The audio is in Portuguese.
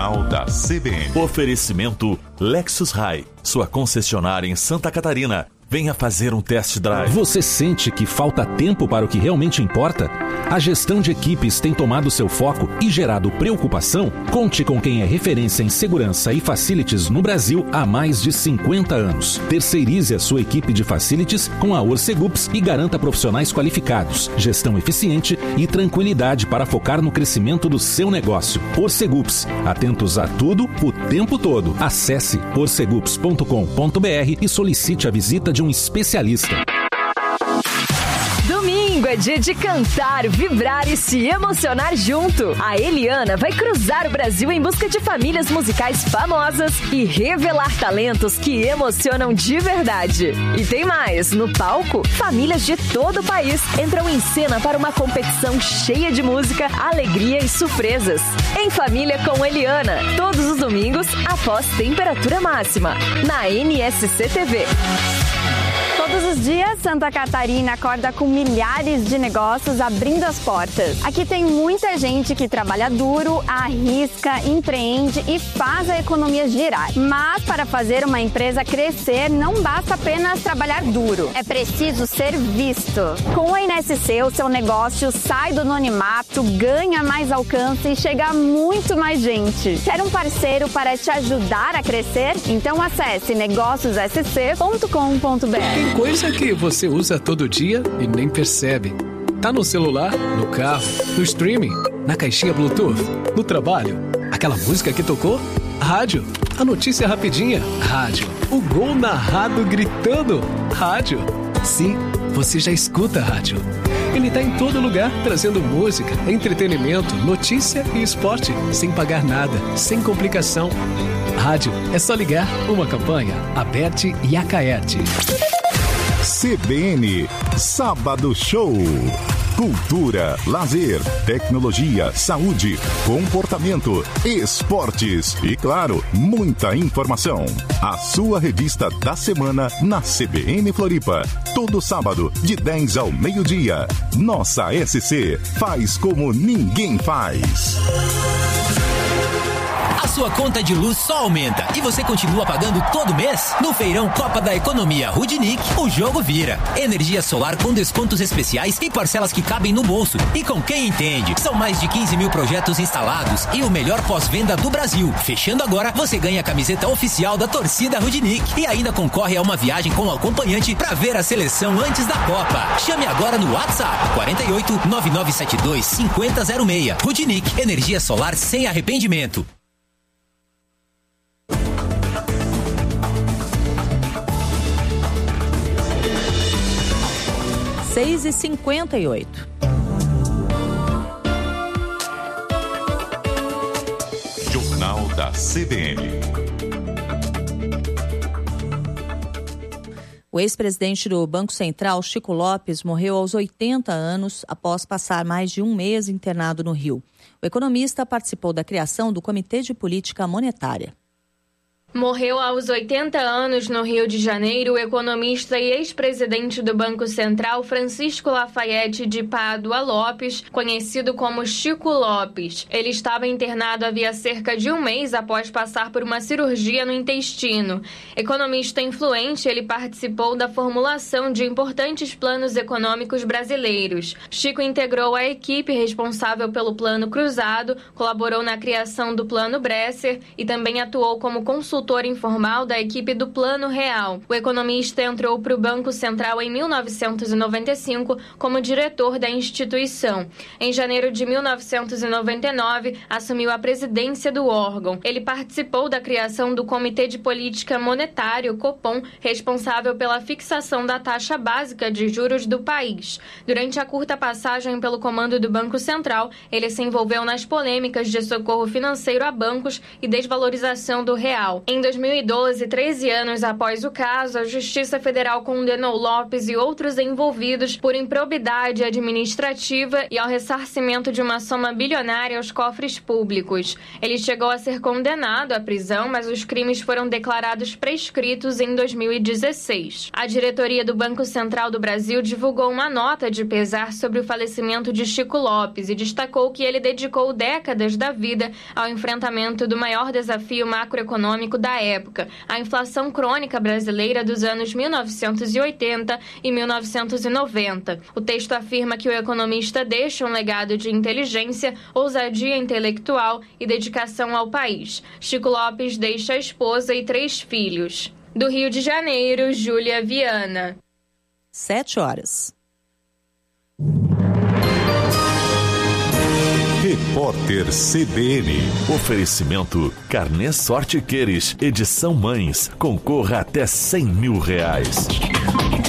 Jornal da CBN. Oferecimento Lexus High, sua concessionária em Santa Catarina. Venha fazer um test drive. Você sente que falta tempo para o que realmente importa? A gestão de equipes tem tomado seu foco e gerado preocupação? Conte com quem é referência em segurança e facilities no Brasil há mais de 50 anos. Terceirize a sua equipe de facilities com a Orcegups e garanta profissionais qualificados, gestão eficiente e tranquilidade para focar no crescimento do seu negócio. Orcegups, atentos a tudo, o tempo todo. Acesse orcegups.com.br e solicite a visita de um especialista. Domingo é dia de cantar, vibrar e se emocionar junto. A Eliana vai cruzar o Brasil em busca de famílias musicais famosas e revelar talentos que emocionam de verdade. E tem mais, no palco, famílias de todo o país entram em cena para uma competição cheia de música, alegria e surpresas. Em Família com Eliana, todos os domingos após temperatura máxima, na NSC TV. Todos os dias, Santa Catarina acorda com milhares de negócios abrindo as portas. Aqui tem muita gente que trabalha duro, arrisca, empreende e faz a economia girar. Mas para fazer uma empresa crescer, não basta apenas trabalhar duro. É preciso ser visto. Com a NSC, o seu negócio sai do anonimato, ganha mais alcance e chega a muito mais gente. Quer um parceiro para te ajudar a crescer? Então acesse negóciossc.com.br. Tem coisa que você usa todo dia e nem percebe. Tá no celular, no carro, no streaming, na caixinha Bluetooth, no trabalho. Aquela música que tocou? Rádio. A notícia rapidinha? Rádio. O gol narrado gritando? Rádio. Sim, você já escuta rádio. Ele tá em todo lugar, trazendo música, entretenimento, notícia e esporte, sem pagar nada, sem complicação. Rádio, é só ligar. Uma campanha, Aberte e Acaerte. CBN Sábado Show. Cultura, lazer, tecnologia, saúde, comportamento, esportes e, claro, muita informação. A sua revista da semana na CBN Floripa. Todo sábado, de 10 ao meio-dia. Nossa SC faz como ninguém faz. A sua conta de luz só aumenta e você continua pagando todo mês? No feirão Copa da Economia Rudnick, o jogo vira. Energia solar com descontos especiais e parcelas que cabem no bolso. E com quem entende? São mais de 15 mil projetos instalados e o melhor pós-venda do Brasil. Fechando agora, você ganha a camiseta oficial da torcida Rudnick e ainda concorre a uma viagem com o acompanhante para ver a seleção antes da Copa. Chame agora no WhatsApp 48 9972 5006. Rudnick, energia solar sem arrependimento. 6h58. Jornal da CBN. O ex-presidente do Banco Central, Chico Lopes, morreu aos 80 anos após passar mais de um mês internado no Rio. O economista participou da criação do Comitê de Política Monetária. Morreu aos 80 anos no Rio de Janeiro o economista e ex-presidente do Banco Central, Francisco Lafayette de Pádua Lopes, conhecido como Chico Lopes. Ele estava internado havia cerca de um mês após passar por uma cirurgia no intestino. Economista influente, ele participou da formulação de importantes planos econômicos brasileiros. Chico integrou a equipe responsável pelo Plano Cruzado, colaborou na criação do Plano Bresser e também atuou como consultor informal da equipe do Plano Real. O economista entrou para o Banco Central em 1995 como diretor da instituição. Em janeiro de 1999, assumiu a presidência do órgão. Ele participou da criação do Comitê de Política Monetária, o Copom, responsável pela fixação da taxa básica de juros do país. Durante a curta passagem pelo comando do Banco Central, ele se envolveu nas polêmicas de socorro financeiro a bancos e desvalorização do real. Em 2012, 13 anos após o caso, a Justiça Federal condenou Lopes e outros envolvidos por improbidade administrativa e ao ressarcimento de uma soma bilionária aos cofres públicos. Ele chegou a ser condenado à prisão, mas os crimes foram declarados prescritos em 2016. A diretoria do Banco Central do Brasil divulgou uma nota de pesar sobre o falecimento de Chico Lopes e destacou que ele dedicou décadas da vida ao enfrentamento do maior desafio macroeconômico da época, a inflação crônica brasileira dos anos 1980 e 1990. O texto afirma que o economista deixa um legado de inteligência, ousadia intelectual e dedicação ao país. Chico Lopes deixa a esposa e 3 filhos. Do Rio de Janeiro, Júlia Viana. 7 horas. Repórter CBN. Oferecimento Carnê Sorte Queires, edição Mães. Concorra até R$100 mil.